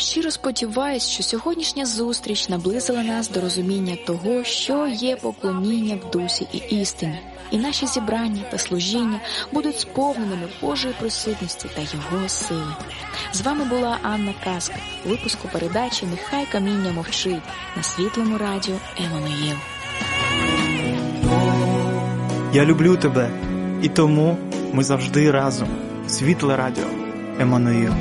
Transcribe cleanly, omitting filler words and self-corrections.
Щиро сподіваюсь, що сьогоднішня зустріч наблизила нас до розуміння того, що є поклоніння в дусі і істині, і наші зібрання та служіння будуть сповненими Божої присутності та Його сили. З вами була Анна Казка, випуску передачі «Нехай каміння мовчить» на Світлому радіо Еммануїл. Я люблю тебе, і тому ми завжди разом. Світле радіо Еммануїл.